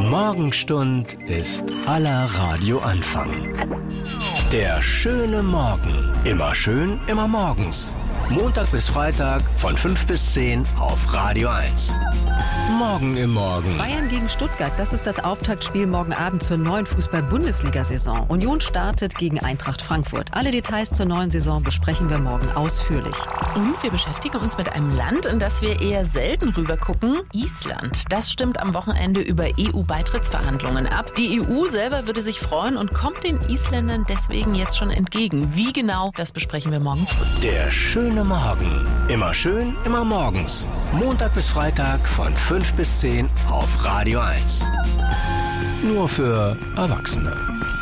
Morgenstund ist aller Radioanfang. Der schöne Morgen. Immer schön, immer morgens. Montag bis Freitag von 5 bis 10 auf Radio 1. Morgen im Morgen. Bayern gegen Stuttgart, das ist das Auftaktspiel morgen Abend zur neuen Fußball-Bundesliga-Saison. Union startet gegen Eintracht Frankfurt. Alle Details zur neuen Saison besprechen wir morgen ausführlich. Und wir beschäftigen uns mit einem Land, in das wir eher selten rübergucken, Island. Das stimmt am Wochenende über EU-Beitrittsverhandlungen ab. Die EU selber würde sich freuen und kommt den Isländern deswegen jetzt schon entgegen. Wie genau, das besprechen wir morgen früh. Der schöne Morgen. Immer schön, immer morgens. Montag bis Freitag von 5 bis 10 auf Radio 1. Nur für Erwachsene.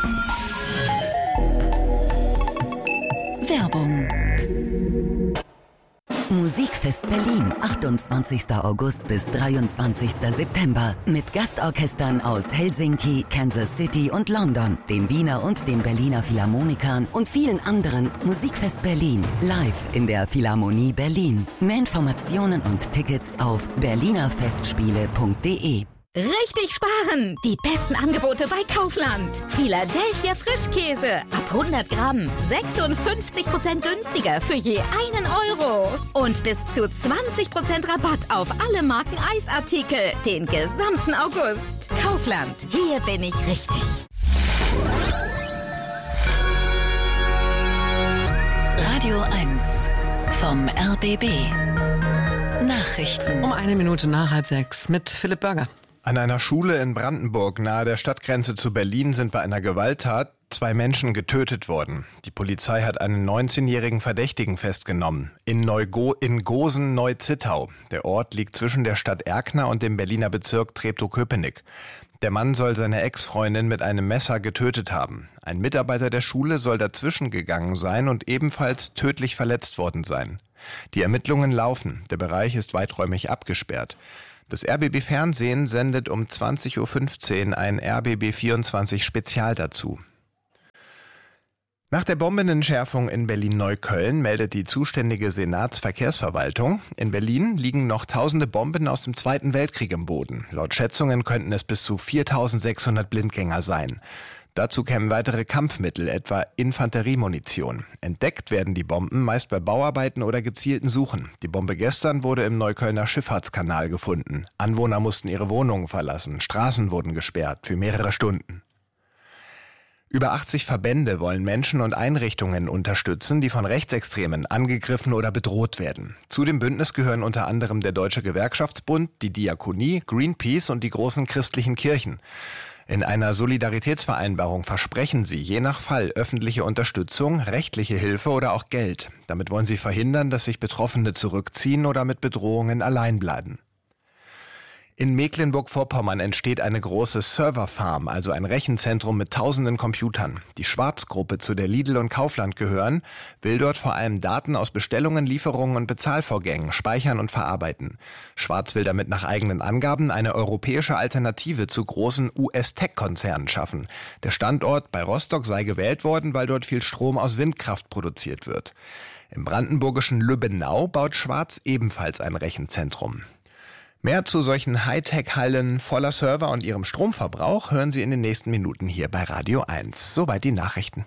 Werbung. Musikfest Berlin, 28. August bis 23. September. Mit Gastorchestern aus Helsinki, Kansas City und London, den Wiener und den Berliner Philharmonikern und vielen anderen. Musikfest Berlin, live in der Philharmonie Berlin. Mehr Informationen und Tickets auf berlinerfestspiele.de. Richtig sparen! Die besten Angebote bei Kaufland. Philadelphia Frischkäse. Ab 100 Gramm. 56% günstiger für je 1 Euro. Und bis zu 20% Rabatt auf alle Marken Eisartikel. Den gesamten August. Kaufland. Hier bin ich richtig. Radio 1 vom RBB. Nachrichten. Um 1 Minute nach 5:30 mit Philipp Börger. An einer Schule in Brandenburg nahe der Stadtgrenze zu Berlin sind bei einer Gewalttat 2 Menschen getötet worden. Die Polizei hat einen 19-jährigen Verdächtigen festgenommen. In Gosen-Neu-Zittau. Der Ort liegt zwischen der Stadt Erkner und dem Berliner Bezirk Treptow-Köpenick. Der Mann soll seine Ex-Freundin mit einem Messer getötet haben. Ein Mitarbeiter der Schule soll dazwischen gegangen sein und ebenfalls tödlich verletzt worden sein. Die Ermittlungen laufen. Der Bereich ist weiträumig abgesperrt. Das RBB Fernsehen sendet um 20.15 Uhr ein RBB 24 Spezial dazu. Nach der Bombenentschärfung in Berlin-Neukölln meldet die zuständige Senatsverkehrsverwaltung, in Berlin liegen noch tausende Bomben aus dem Zweiten Weltkrieg im Boden. Laut Schätzungen könnten es bis zu 4.600 Blindgänger sein. Dazu kämen weitere Kampfmittel, etwa Infanteriemunition. Entdeckt werden die Bomben meist bei Bauarbeiten oder gezielten Suchen. Die Bombe gestern wurde im Neuköllner Schifffahrtskanal gefunden. Anwohner mussten ihre Wohnungen verlassen. Straßen wurden gesperrt für mehrere Stunden. Über 80 Verbände wollen Menschen und Einrichtungen unterstützen, die von Rechtsextremen angegriffen oder bedroht werden. Zu dem Bündnis gehören unter anderem der Deutsche Gewerkschaftsbund, die Diakonie, Greenpeace und die großen christlichen Kirchen. In einer Solidaritätsvereinbarung versprechen sie je nach Fall öffentliche Unterstützung, rechtliche Hilfe oder auch Geld. Damit wollen sie verhindern, dass sich Betroffene zurückziehen oder mit Bedrohungen allein bleiben. In Mecklenburg-Vorpommern entsteht eine große Serverfarm, also ein Rechenzentrum mit tausenden Computern. Die Schwarz-Gruppe, zu der Lidl und Kaufland gehören, will dort vor allem Daten aus Bestellungen, Lieferungen und Bezahlvorgängen speichern und verarbeiten. Schwarz will damit nach eigenen Angaben eine europäische Alternative zu großen US-Tech-Konzernen schaffen. Der Standort bei Rostock sei gewählt worden, weil dort viel Strom aus Windkraft produziert wird. Im brandenburgischen Lübbenau baut Schwarz ebenfalls ein Rechenzentrum. Mehr zu solchen Hightech-Hallen voller Server und ihrem Stromverbrauch hören Sie in den nächsten Minuten hier bei Radio 1. Soweit die Nachrichten.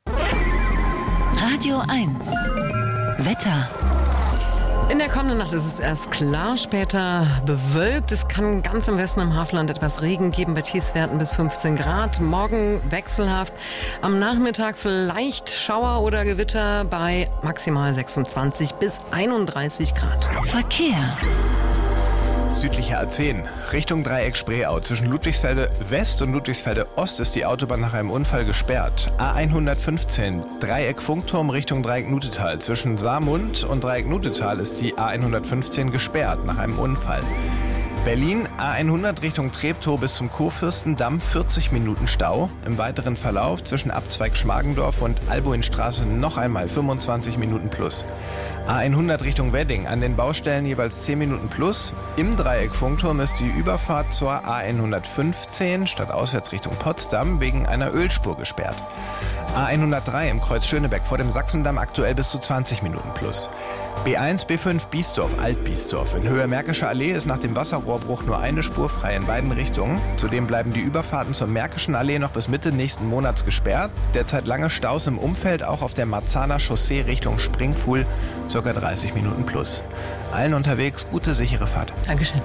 Radio 1. Wetter. In der kommenden Nacht ist es erst klar, später bewölkt. Es kann ganz im Westen im Havelland etwas Regen geben, bei Tiefstwerten bis 15 Grad. Morgen wechselhaft. Am Nachmittag vielleicht Schauer oder Gewitter bei maximal 26 bis 31 Grad. Verkehr. Südliche A10, Richtung Dreieck Spreeau. Zwischen Ludwigsfelde West und Ludwigsfelde Ost ist die Autobahn nach einem Unfall gesperrt. A115, Dreieck Funkturm Richtung Dreieck Nutetal. Zwischen Saarmund und Dreieck Nutetal ist die A115 gesperrt nach einem Unfall. Berlin, A100 Richtung Treptow bis zum Kurfürstendamm, 40 Minuten Stau. Im weiteren Verlauf zwischen Abzweig Schmargendorf und Albuinstraße noch einmal 25 Minuten plus. A100 Richtung Wedding, an den Baustellen jeweils 10 Minuten plus. Im Dreieck Funkturm ist die Überfahrt zur A115 statt auswärts Richtung Potsdam wegen einer Ölspur gesperrt. A103 im Kreuz Schönebeck vor dem Sachsendamm aktuell bis zu 20 Minuten plus. B1, B5 Biesdorf, Alt-Biesdorf. In Höhe Märkischer Allee ist nach dem Wasserrohrbruch nur eine Spur frei in beiden Richtungen. Zudem bleiben die Überfahrten zur Märkischen Allee noch bis Mitte nächsten Monats gesperrt. Derzeit lange Staus im Umfeld, auch auf der Marzahner Chaussee Richtung Springfuhl, ca. 30 Minuten plus. Allen unterwegs gute, sichere Fahrt. Dankeschön.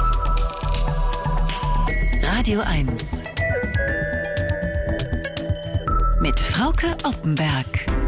Radio 1 mit Frauke Oppenberg.